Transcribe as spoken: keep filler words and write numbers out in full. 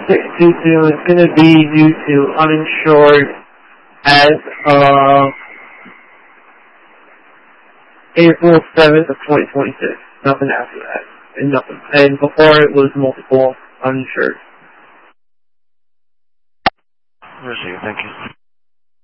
due to, it's going to be due to uninsured as of April seventh of twenty twenty-six. Nothing after that. And nothing. And before it was multiple uninsured. Receive, thank you.